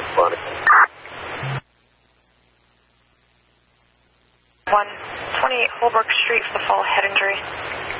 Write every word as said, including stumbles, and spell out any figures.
Bonnie. one twenty-eight Holbrook Street for the fall head injury.